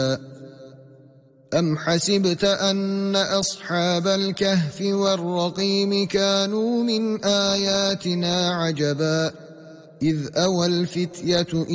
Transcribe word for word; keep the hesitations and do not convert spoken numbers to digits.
أَمْ حَسِبْتَ أَنَّ أَصْحَابَ الْكَهْفِ وَالرَّقِيمِ كَانُوا مِنْ آيَاتِنَا عَجَبًا إِذْ أَوَى الْفِتْيَةُ